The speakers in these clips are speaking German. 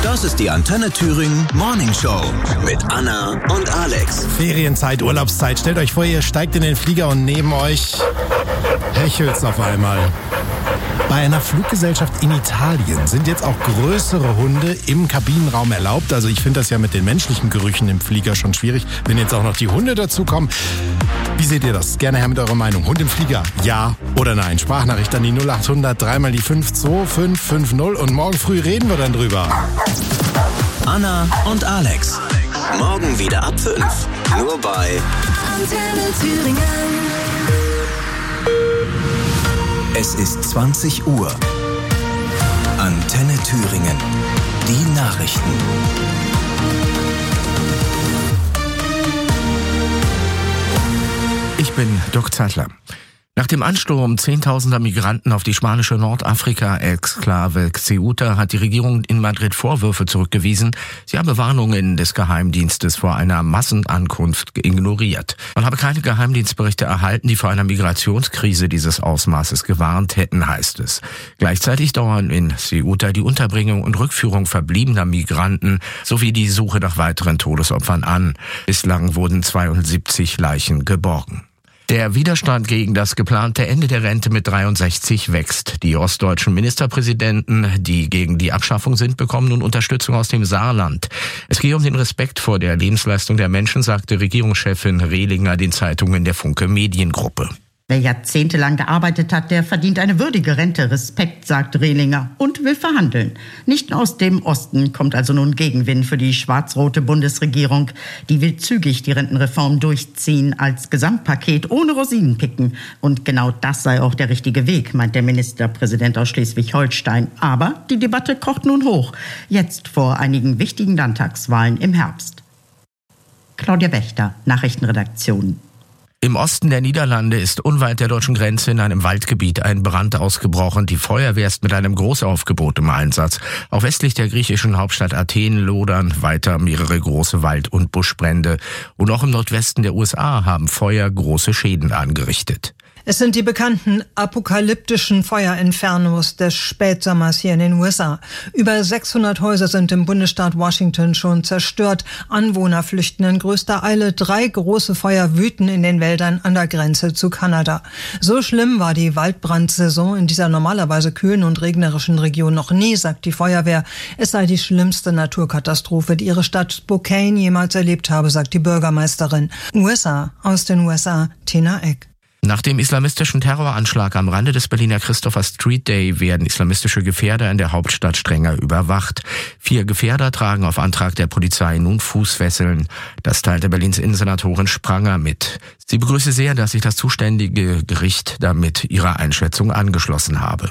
Das ist die Antenne Thüringen Morning Show mit Anna und Alex. Ferienzeit, Urlaubszeit. Stellt euch vor, ihr steigt in den Flieger und neben euch hechelt's auf einmal. Bei einer Fluggesellschaft in Italien sind jetzt auch größere Hunde im Kabinenraum erlaubt. Also ich finde das ja mit den menschlichen Gerüchen im Flieger schon schwierig, wenn jetzt auch noch die Hunde dazukommen. Wie seht ihr das? Gerne her mit eurer Meinung. Hund im Flieger, ja oder nein? Sprachnachricht an die 0800 3 die 52550 und morgen früh reden wir dann drüber. Anna und Alex. Morgen wieder ab 5. Nur bei Antenne Thüringen. Es ist 20 Uhr. Antenne Thüringen. Die Nachrichten. Ich bin Dirk Zeitler. Nach dem Ansturm Zehntausender Migranten auf die spanische Nordafrika-Exklave Ceuta hat die Regierung in Madrid Vorwürfe zurückgewiesen. Sie habe Warnungen des Geheimdienstes vor einer Massenankunft ignoriert. Man habe keine Geheimdienstberichte erhalten, die vor einer Migrationskrise dieses Ausmaßes gewarnt hätten, heißt es. Gleichzeitig dauern in Ceuta die Unterbringung und Rückführung verbliebener Migranten sowie die Suche nach weiteren Todesopfern an. Bislang wurden 72 Leichen geborgen. Der Widerstand gegen das geplante Ende der Rente mit 63 wächst. Die ostdeutschen Ministerpräsidenten, die gegen die Abschaffung sind, bekommen nun Unterstützung aus dem Saarland. Es gehe um den Respekt vor der Lebensleistung der Menschen, sagte Regierungschefin Rehlinger den Zeitungen der Funke Mediengruppe. Wer jahrzehntelang gearbeitet hat, der verdient eine würdige Rente. Respekt, sagt Rehlinger und will verhandeln. Nicht aus dem Osten kommt also nun Gegenwind für die schwarz-rote Bundesregierung. Die will zügig die Rentenreform durchziehen als Gesamtpaket ohne Rosinenpicken. Und genau das sei auch der richtige Weg, meint der Ministerpräsident aus Schleswig-Holstein. Aber die Debatte kocht nun hoch. Jetzt vor einigen wichtigen Landtagswahlen im Herbst. Claudia Wächter, Nachrichtenredaktion. Im Osten der Niederlande ist unweit der deutschen Grenze in einem Waldgebiet ein Brand ausgebrochen. Die Feuerwehr ist mit einem Großaufgebot im Einsatz. Auch westlich der griechischen Hauptstadt Athen lodern weiter mehrere große Wald- und Buschbrände. Und auch im Nordwesten der USA haben Feuer große Schäden angerichtet. Es sind die bekannten apokalyptischen Feuerinfernos des Spätsommers hier in den USA. Über 600 Häuser sind im Bundesstaat Washington schon zerstört. Anwohner flüchten in größter Eile. 3 große Feuer wüten in den Wäldern an der Grenze zu Kanada. So schlimm war die Waldbrandsaison in dieser normalerweise kühlen und regnerischen Region noch nie, sagt die Feuerwehr. Es sei die schlimmste Naturkatastrophe, die ihre Stadt Spokane jemals erlebt habe, sagt die Bürgermeisterin. Aus den USA, Tina Eck. Nach dem islamistischen Terroranschlag am Rande des Berliner Christopher Street Day werden islamistische Gefährder in der Hauptstadt strenger überwacht. 4 Gefährder tragen auf Antrag der Polizei nun Fußfesseln. Das teilte Berlins Innensenatorin Spranger mit. Sie begrüße sehr, dass sich das zuständige Gericht damit ihrer Einschätzung angeschlossen habe.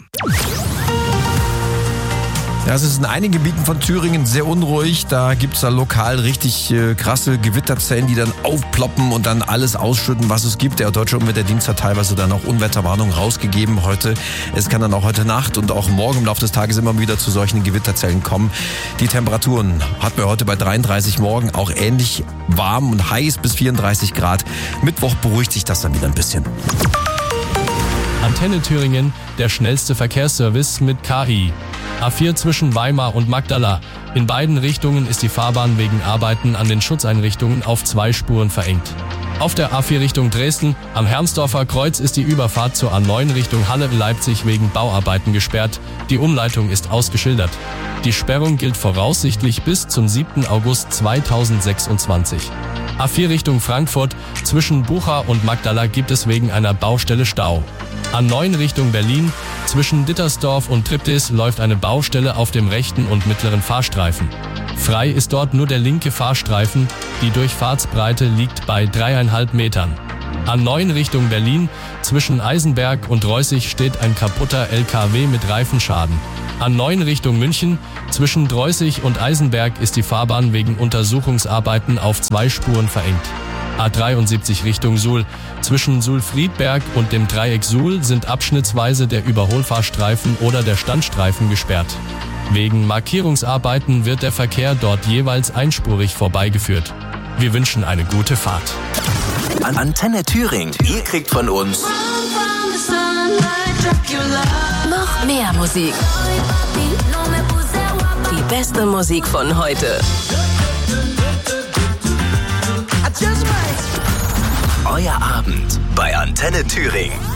Ja, es ist in einigen Gebieten von Thüringen sehr unruhig. Da gibt's da lokal richtig krasse Gewitterzellen, die dann aufploppen und dann alles ausschütten, was es gibt. Der Deutsche Unwetterdienst hat teilweise dann auch Unwetterwarnungen rausgegeben heute. Es kann dann auch heute Nacht und auch morgen im Laufe des Tages immer wieder zu solchen Gewitterzellen kommen. Die Temperaturen hatten wir heute bei 33, morgen auch ähnlich warm und heiß bis 34 Grad. Mittwoch beruhigt sich das dann wieder ein bisschen. Antenne Thüringen, der schnellste Verkehrsservice mit KI. A4 zwischen Weimar und Magdala. In beiden Richtungen ist die Fahrbahn wegen Arbeiten an den Schutzeinrichtungen auf 2 Spuren verengt. Auf der A4 Richtung Dresden, am Hermsdorfer Kreuz ist die Überfahrt zur A9 Richtung Halle-Leipzig wegen Bauarbeiten gesperrt. Die Umleitung ist ausgeschildert. Die Sperrung gilt voraussichtlich bis zum 7. August 2026. A4 Richtung Frankfurt, zwischen Bucha und Magdala gibt es wegen einer Baustelle Stau. A9 Richtung Berlin, zwischen Dittersdorf und Triptis läuft eine Baustelle auf dem rechten und mittleren Fahrstreifen. Frei ist dort nur der linke Fahrstreifen, die Durchfahrtsbreite liegt bei 3,5 Metern. A9 Richtung Berlin, zwischen Eisenberg und Reußig steht ein kaputter LKW mit Reifenschaden. A9 Richtung München, zwischen Reußig und Eisenberg ist die Fahrbahn wegen Untersuchungsarbeiten auf 2 Spuren verengt. A73 Richtung Suhl. Zwischen Suhl-Friedberg und dem Dreieck Suhl sind abschnittsweise der Überholfahrstreifen oder der Standstreifen gesperrt. Wegen Markierungsarbeiten wird der Verkehr dort jeweils einspurig vorbeigeführt. Wir wünschen eine gute Fahrt. Antenne Thüringen. Ihr kriegt von uns Noch mehr Musik. Die beste Musik von heute. Euer Abend bei Antenne Thüringen.